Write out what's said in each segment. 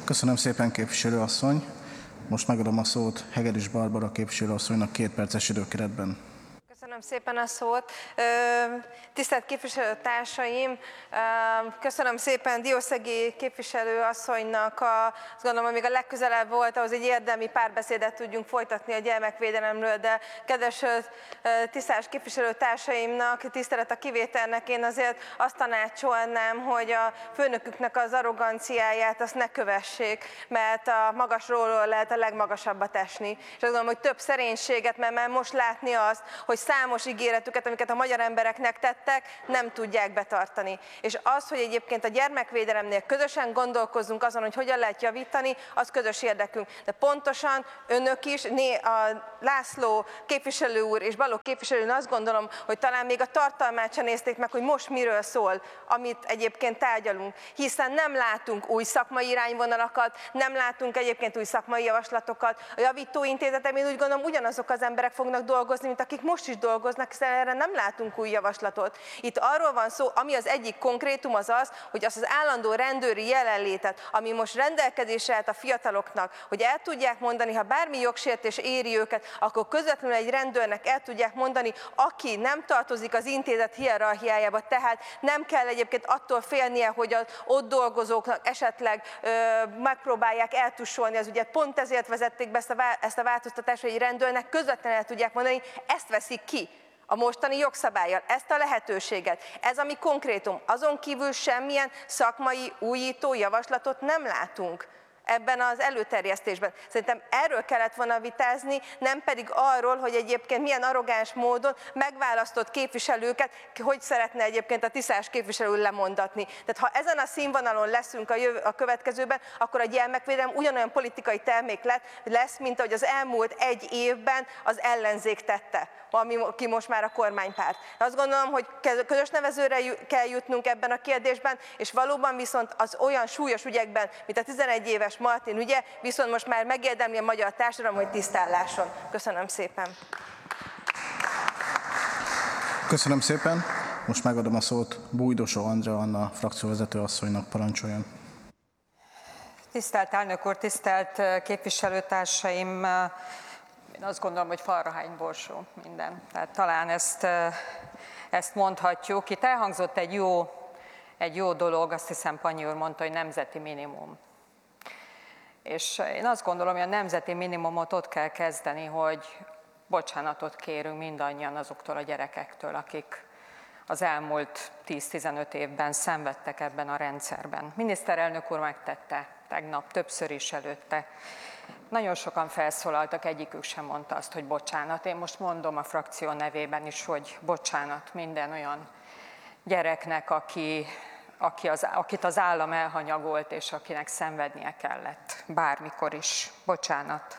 Köszönöm szépen, képviselőasszony. Most megadom a szót Hegedűs Barbara képviselőasszonynak 2 perces időkeretben. Köszönöm szépen a szót. Tisztelt képviselőtársaim, köszönöm szépen Diószegi képviselőasszonynak, azt gondolom, hogy még a legközelebb volt, ahhoz egy érdemi párbeszédet tudjunk folytatni a gyermekvédelemről, de kedves tisztelt képviselőtársaimnak, tisztelet a kivételnek, én azért azt tanácsolnám, hogy a főnöküknek az arroganciáját azt ne kövessék, mert a magasról lehet a legmagasabbat esni. És azt gondolom, hogy több szerénységet, mert már most látni azt, hogy számos ígéretüket, amiket a magyar embereknek tettek, nem tudják betartani. És az, hogy egyébként a gyermekvédelemnél közösen gondolkozzunk azon, hogy hogyan lehet javítani, az közös érdekünk. De pontosan önök is, a László képviselő úr és Balogh képviselő úr, azt gondolom, hogy talán még a tartalmát sem nézték meg, hogy most miről szól, amit egyébként tárgyalunk. Hiszen nem látunk új szakmai irányvonalakat, nem látunk egyébként új szakmai javaslatokat. A javítóintézeten én úgy gondolom, ugyanazok az emberek fognak dolgozni, mint akik most is dolgoznak, hiszen erre nem látunk új javaslatot. Itt arról van szó, ami az egyik konkrétum az az, hogy az állandó rendőri jelenlétet, ami most rendelkezésre állt a fiataloknak, hogy el tudják mondani, ha bármi jogsértés éri őket, akkor közvetlenül egy rendőrnek el tudják mondani, aki nem tartozik az intézet hierarchiájába, tehát nem kell egyébként attól félnie, hogy az ott dolgozóknak esetleg megpróbálják eltussolni az ügyet. Pont ezért vezették be ezt a változtatást, hogy egy rendőrnek közvetlenül el tudják mondani, ezt veszik ki a mostani jogszabállyal, ezt a lehetőséget. Ez a mi konkrétum. Azon kívül semmilyen szakmai újító javaslatot nem látunk ebben az előterjesztésben. Szerintem erről kellett volna vitázni, nem pedig arról, hogy egyébként milyen arrogáns módon megválasztott képviselőket, hogy szeretne egyébként a tisztás képviselő lemondatni. Tehát ha ezen a színvonalon leszünk a következőben, akkor a gyermekvédelem ugyanolyan politikai termék lesz, mint ahogy az elmúlt 1 évben az ellenzék tette, aki most már a kormánypárt. Azt gondolom, hogy közös nevezőre kell jutnunk ebben a kérdésben, és valóban viszont az olyan súlyos ügyekben, mint a 11 éves Martin ügye, viszont most már megérdemli a magyar társadalom, hogy tisztálláson. Köszönöm szépen. Köszönöm szépen. Most megadom a szót Bújdosó Andrea Anna frakcióvezető asszonynak, parancsoljon. Tisztelt elnök úr, tisztelt képviselőtársaim, én azt gondolom, hogy falra hány borsó minden. Tehát talán ezt mondhatjuk. Itt elhangzott egy jó dolog, azt hiszem Panyi úr mondta, hogy nemzeti minimum. És én azt gondolom, hogy a nemzeti minimumot ott kell kezdeni, hogy bocsánatot kérünk mindannyian azoktól a gyerekektől, akik az elmúlt 10-15 évben szenvedtek ebben a rendszerben. Miniszterelnök úr megtette tegnap, többször is előtte. Nagyon sokan felszólaltak, egyikük sem mondta azt, hogy bocsánat. Én most mondom a frakció nevében is, hogy bocsánat minden olyan gyereknek, akit az állam elhanyagolt, és akinek szenvednie kellett bármikor is. Bocsánat.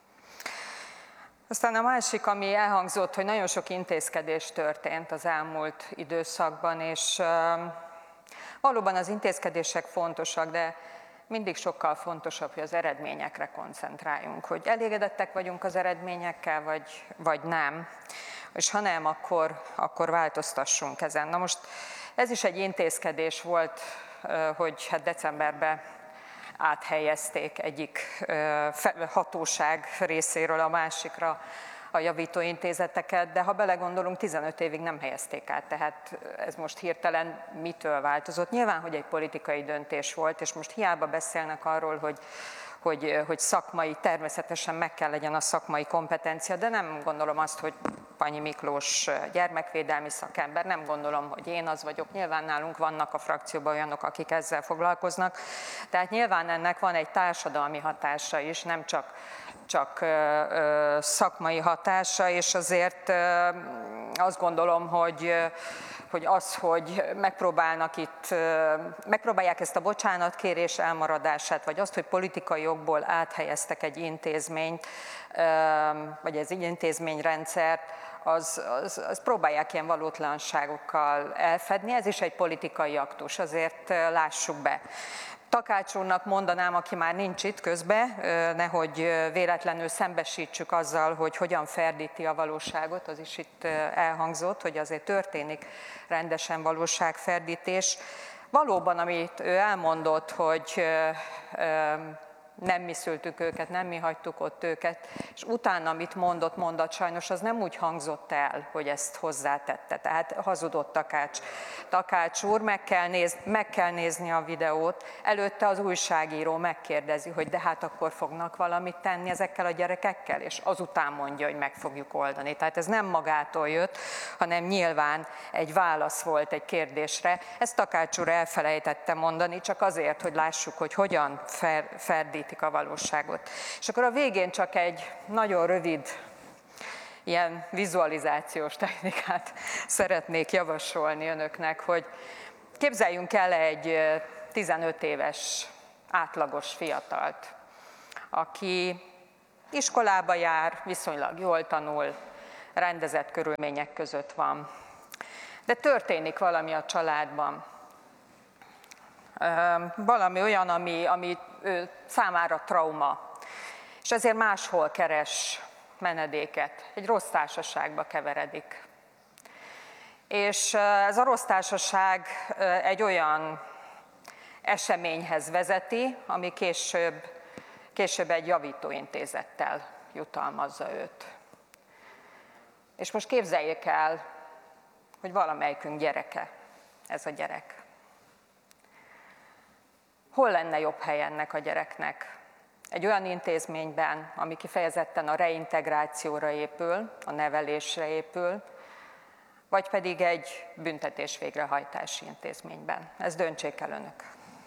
Aztán a másik, ami elhangzott, hogy nagyon sok intézkedés történt az elmúlt időszakban, és valóban az intézkedések fontosak, de mindig sokkal fontosabb, hogy az eredményekre koncentráljunk, hogy elégedettek vagyunk az eredményekkel, vagy nem, és ha nem, akkor változtassunk ezen. Na most ez is egy intézkedés volt, hogy hát decemberben áthelyezték egyik hatóság részéről a másikra a javítóintézeteket, de ha belegondolunk, 15 évig nem helyezték át, tehát ez most hirtelen mitől változott? Nyilván, hogy egy politikai döntés volt, és most hiába beszélnek arról, hogy szakmai, természetesen meg kell legyen a szakmai kompetencia, de nem gondolom azt, hogy Panyi Miklós gyermekvédelmi szakember, nem gondolom, hogy én az vagyok. Nyilván nálunk vannak a frakcióban olyanok, akik ezzel foglalkoznak. Tehát nyilván ennek van egy társadalmi hatása is, nem csak szakmai hatása, és azért azt gondolom, hogy megpróbálják ezt a bocsánatkérés elmaradását, vagy azt, hogy politikai jogból áthelyeztek egy intézményt, vagy egy intézményrendszert, az próbálják ilyen valótlanságokkal elfedni, ez is egy politikai aktus, azért lássuk be. Takács úrnak mondanám, aki már nincs itt közben, nehogy véletlenül szembesítsük azzal, hogy hogyan ferdíti a valóságot, az is itt elhangzott, hogy azért történik rendesen valóságferdítés. Valóban, amit ő elmondott, hogy nem mi szültük őket, nem mi hagytuk ott őket, és utána, amit mondott, sajnos az nem úgy hangzott el, hogy ezt hozzátette. Tehát hazudott Takács úr, meg kell nézni a videót. Előtte az újságíró megkérdezi, hogy de hát akkor fognak valamit tenni ezekkel a gyerekekkel, és azután mondja, hogy meg fogjuk oldani. Tehát ez nem magától jött, hanem nyilván egy válasz volt egy kérdésre. Ezt Takács úr elfelejtette mondani, csak azért, hogy lássuk, hogy hogyan ferdít a valóságot. És akkor a végén csak egy nagyon rövid ilyen vizualizációs technikát szeretnék javasolni önöknek, hogy képzeljünk el egy 15 éves átlagos fiatalt, aki iskolába jár, viszonylag jól tanul, rendezett körülmények között van. De történik valami a családban. Valami olyan, ami számára trauma, és ezért máshol keres menedéket, egy rossz társaságba keveredik. És ez a rossz társaság egy olyan eseményhez vezeti, ami később egy javítóintézettel jutalmazza őt. És most képzeljék el, hogy valamelyikünk gyereke ez a gyerek. Hol lenne jobb hely ennek a gyereknek? Egy olyan intézményben, ami kifejezetten a reintegrációra épül, a nevelésre épül, vagy pedig egy büntetés végrehajtási intézményben. Ezt döntsék el önök.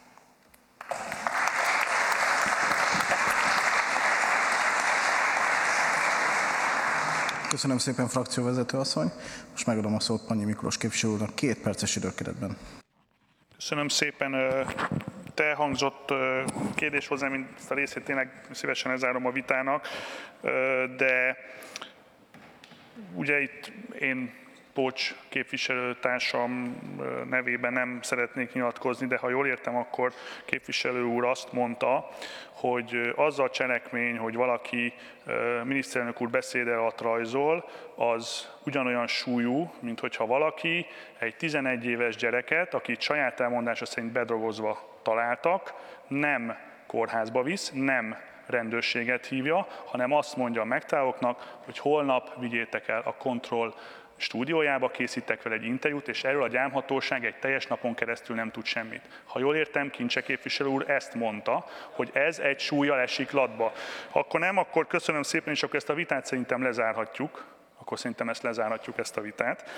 Köszönöm szépen, frakcióvezető asszony. Most megadom a szót Pannyi Miklós képviselő úrnak 2 perces időkeretben. Köszönöm szépen. Te hangzott kérdés hozzám, mint a részét tényleg szívesen lezárom a vitának, de ugye itt én Pócs képviselőtársam nevében nem szeretnék nyilatkozni, de ha jól értem, akkor képviselő úr azt mondta, hogy az a cselekmény, hogy valaki miniszterelnök úr beszéde alatt rajzol, az ugyanolyan súlyú, mint hogyha valaki egy 11 éves gyereket, akit saját elmondása szerint bedrogozva találtak, nem kórházba visz, nem rendőrséget hívja, hanem azt mondja a megtalálóknak, hogy holnap vigyétek el a kontroll stúdiójába, készítek vele egy interjút, és erről a gyámhatóság egy teljes napon keresztül nem tud semmit. Ha jól értem, Kincse képviselő úr ezt mondta, hogy ez egy súllyal esik latba. Akkor nem, akkor köszönöm szépen, és akkor ezt a vitát szerintem lezárhatjuk. Akkor szerintem lezárhatjuk ezt a vitát.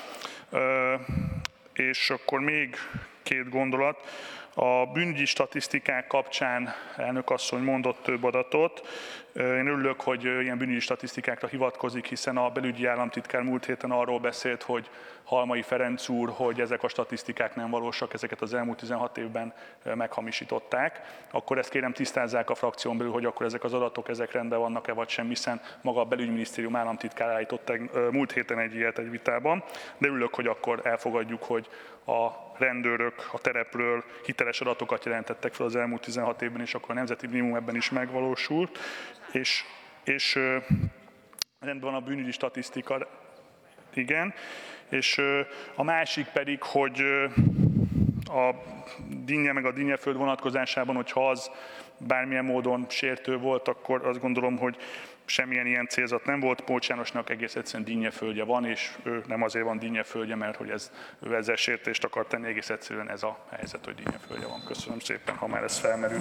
És akkor még 2 gondolat. A bűnügyi statisztikák kapcsán elnök asszony mondott több adatot. Én örülök, hogy ilyen bűnügyi statisztikákra hivatkozik, hiszen a belügyi államtitkár múlt héten arról beszélt, hogy Halmai Ferenc úr, hogy ezek a statisztikák nem valósak, ezeket az elmúlt 16 évben meghamisították. Akkor ezt kérem tisztázzák a frakción belül, hogy akkor ezek az adatok, ezek rendben vannak-e vagy sem, hiszen maga a belügyminisztérium államtitkár állított múlt héten egy ilyet egy vitában. De örülök, hogy akkor elfogadjuk, hogy a rendőrök a terepről hiteles adatokat jelentettek fel az elmúlt 16 évben, és akkor a nemzeti minimum ebben is megvalósult. És rendben van a bűnügyi statisztika, igen. És a másik pedig, hogy a dinnye meg a dinnyeföld vonatkozásában, hogyha az bármilyen módon sértő volt, akkor azt gondolom, hogy semmilyen ilyen célzat nem volt. Pócs Jánosnak egész egyszerűen dinnyeföldje van, és ő nem azért van dinnyeföldje, mert hogy ő ezzel sértést akar tenni, egész egyszerűen ez a helyzet, hogy dinnyeföldje van. Köszönöm szépen, ha már ez felmerül.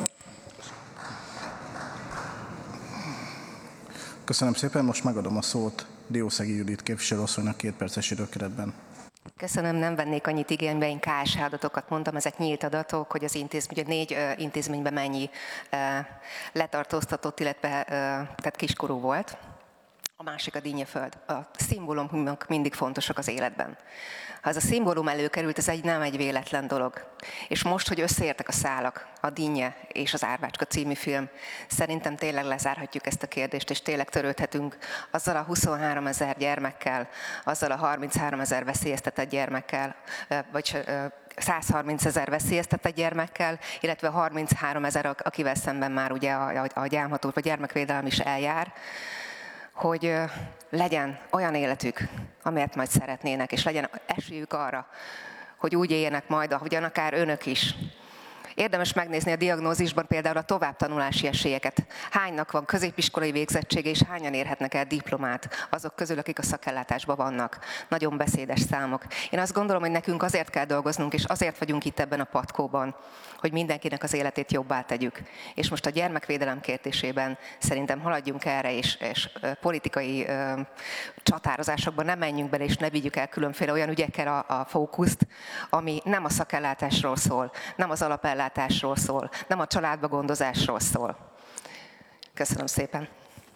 Köszönöm szépen, most megadom a szót Diószegi Judit képviselőasszonynak 2 perces időkeretben. Köszönöm, nem vennék annyit igénybe, én KSH adatokat mondtam, ezek nyílt adatok, hogy az ugye 4 intézményben mennyi letartóztatott, illetve tehát kiskorú volt. A másik a dinnyeföld. A szimbólumok mindig fontosak az életben. Ha ez a szimbólum előkerült, ez nem egy véletlen dolog. És most, hogy összeértek a szálak, a Dinnye és az Árvácska című film, szerintem tényleg lezárhatjuk ezt a kérdést, és tényleg törődhetünk azzal a 23 000 gyermekkel, azzal a 33 000 veszélyeztetett gyermekkel, vagy 130 000 veszélyeztetett gyermekkel, illetve 33 000, akivel szemben már ugye a gyámható vagy gyermekvédelem is eljár, hogy legyen olyan életük, amelyet majd szeretnének, és legyen esélyük arra, hogy úgy éljenek majd, ahogyan akár önök is. Érdemes megnézni a diagnózisban például a továbbtanulási esélyeket. Hánynak van középiskolai végzettsége, és hányan érhetnek el diplomát azok közül, akik a szakellátásban vannak. Nagyon beszédes számok. Én azt gondolom, hogy nekünk azért kell dolgoznunk, és azért vagyunk itt ebben a patkóban, hogy mindenkinek az életét jobbá tegyük. És most a gyermekvédelem kérdésében szerintem haladjunk erre, és politikai csatározásokban ne menjünk bele, és ne vigyük el különféle olyan ügyekkel a fókuszt, ami nem a szakellátásról szól, nem az alapellátásról szól, nem a családba gondozásról szól. Köszönöm szépen.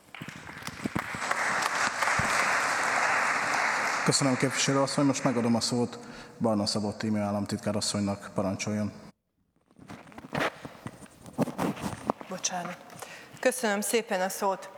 Köszönöm, képviselő asszony. Most megadom a szót Barna Szabó Tímea államtitkár asszonynak. Parancsoljon. Bocsánat. Köszönöm szépen a szót.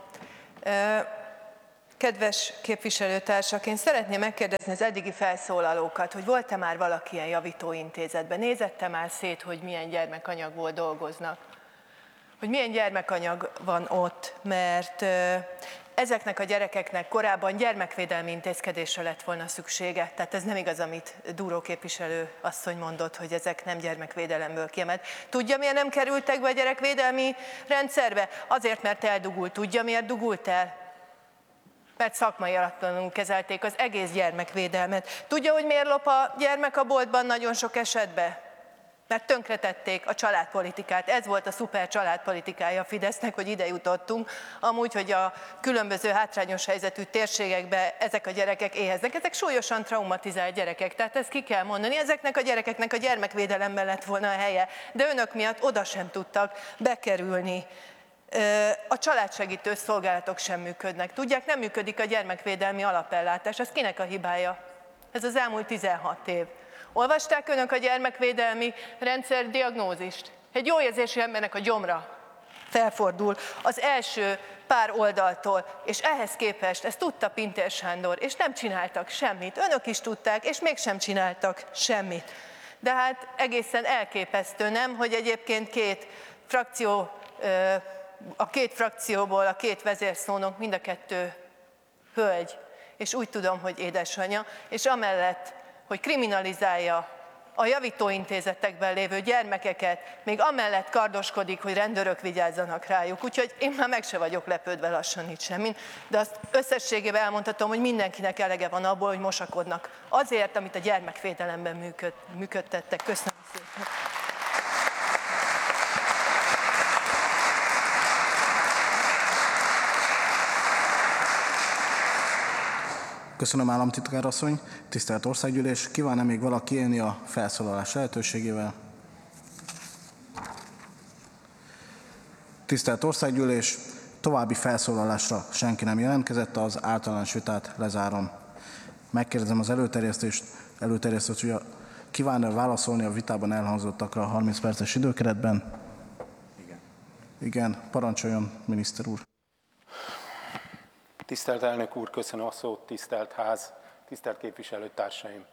Kedves képviselőtársak, én szeretném megkérdezni az eddigi felszólalókat, hogy volt-e már valaki ilyen javítóintézetben? Nézette már szét, hogy milyen gyermekanyagból dolgoznak? Hogy milyen gyermekanyag van ott, mert ezeknek a gyerekeknek korábban gyermekvédelmi intézkedésre lett volna szüksége. Tehát ez nem igaz, amit Dúró képviselő asszony mondott, hogy ezek nem gyermekvédelemből kiemelt. Tudja, miért nem kerültek be a gyerekvédelmi rendszerbe? Azért, mert eldugult. Tudja, miért dugult el? Mert szakmai alaptalanul kezelték az egész gyermekvédelmet. Tudja, hogy miért lop a gyermek a boltban nagyon sok esetben? Mert tönkretették a családpolitikát. Ez volt a szuper családpolitikája a Fidesznek, hogy ide jutottunk. Amúgy, hogy a különböző hátrányos helyzetű térségekben ezek a gyerekek éheznek. Ezek súlyosan traumatizált gyerekek, tehát ezt ki kell mondani. Ezeknek a gyerekeknek a gyermekvédelemben lett volna a helye, de önök miatt oda sem tudtak bekerülni. A családsegítő szolgálatok sem működnek. Tudják, nem működik a gyermekvédelmi alapellátás. Ez kinek a hibája? Ez az elmúlt 16 év. Olvasták önök a gyermekvédelmi rendszer diagnózist? Egy jó érzésű embernek a gyomra felfordul az első pár oldaltól, és ehhez képest ezt tudta Pintér Sándor, és nem csináltak semmit. Önök is tudták, és mégsem csináltak semmit. De hát egészen elképesztő, nem, hogy egyébként a két frakcióból a két vezérszónok, mind a kettő hölgy, és úgy tudom, hogy édesanyja, és amellett, hogy kriminalizálja a javítóintézetekben lévő gyermekeket, még amellett kardoskodik, hogy rendőrök vigyázzanak rájuk. Úgyhogy én már meg se vagyok lepődve lassan itt semmin, de azt összességében elmondhatom, hogy mindenkinek elege van abból, hogy mosakodnak azért, amit a gyermekvédelemben működtettek. Köszönöm szépen. Köszönöm, államtitkár asszony. Tisztelt Országgyűlés, kíván-e még valaki élni a felszólalás lehetőségével? Tisztelt Országgyűlés, további felszólalásra senki nem jelentkezett, az általános vitát lezárom. Megkérdezem az előterjesztőt, hogy kíván-e válaszolni a vitában elhangzottakra a 30 perces időkeretben? Igen, parancsoljon, miniszter úr. Tisztelt elnök úr, köszönöm a szót, tisztelt ház, tisztelt képviselőtársaim!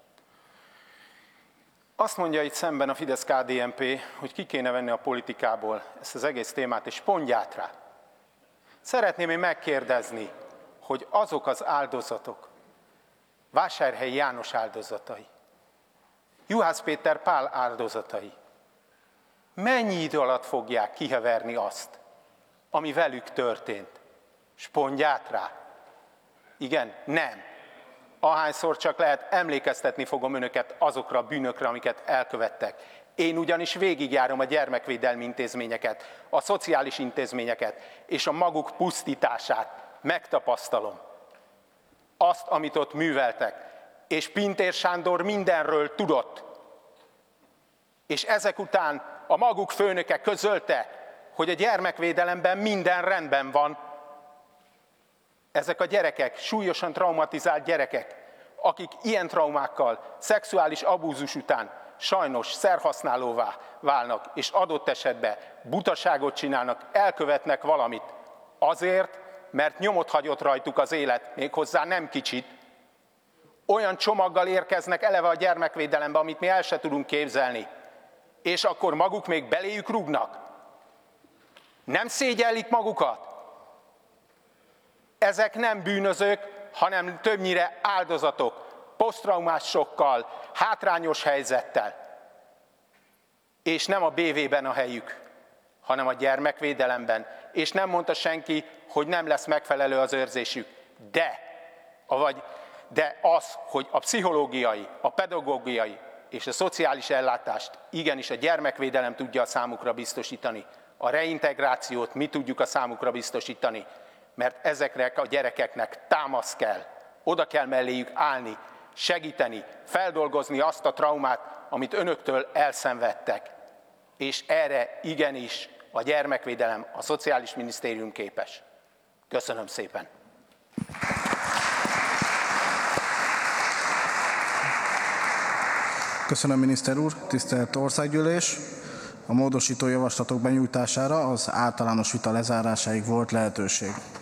Azt mondja itt szemben a Fidesz-KDNP, hogy ki kéne venni a politikából ezt az egész témát, és pontját rá. Szeretném én megkérdezni, hogy azok az áldozatok, Vásárhelyi János áldozatai, Juhász Péter Pál áldozatai, mennyi idő alatt fogják kiheverni azt, ami velük történt? S pontját rá. Igen? Nem. Ahányszor csak lehet, emlékeztetni fogom önöket azokra a bűnökre, amiket elkövettek. Én ugyanis végigjárom a gyermekvédelmi intézményeket, a szociális intézményeket, és a maguk pusztítását megtapasztalom. Azt, amit ott műveltek. És Pintér Sándor mindenről tudott. És ezek után a maguk főnöke közölte, hogy a gyermekvédelemben minden rendben van. Ezek a gyerekek, súlyosan traumatizált gyerekek, akik ilyen traumákkal, szexuális abúzus után sajnos szerhasználóvá válnak, és adott esetben butaságot csinálnak, elkövetnek valamit azért, mert nyomot hagyott rajtuk az élet, méghozzá nem kicsit. Olyan csomaggal érkeznek eleve a gyermekvédelembe, amit mi el se tudunk képzelni, és akkor maguk még beléjük rúgnak. Nem szégyellik magukat? Ezek nem bűnözők, hanem többnyire áldozatok. posztraumás sokkal, hátrányos helyzettel, és nem a BV-ben a helyük, hanem a gyermekvédelemben, és nem mondta senki, hogy nem lesz megfelelő az őrzésük, de az, hogy a pszichológiai, a pedagógiai és a szociális ellátást igenis a gyermekvédelem tudja a számukra biztosítani, a reintegrációt mi tudjuk a számukra biztosítani, mert ezeknek a gyerekeknek támasz kell, oda kell melléjük állni, segíteni, feldolgozni azt a traumát, amit önöktől elszenvedtek. És erre igenis a gyermekvédelem, a Szociális Minisztérium képes. Köszönöm szépen! Köszönöm, miniszter úr, tisztelt Országgyűlés! A módosító javaslatok benyújtására az általános vita lezárásáig volt lehetőség.